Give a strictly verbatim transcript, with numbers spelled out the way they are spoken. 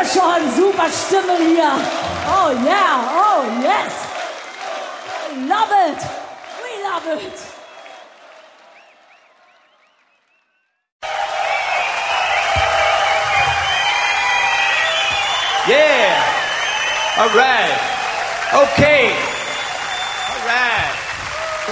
ihr schon? Super Stimme hier. Oh yeah, oh yes. We love it. We love it. Yeah. All right. Okay.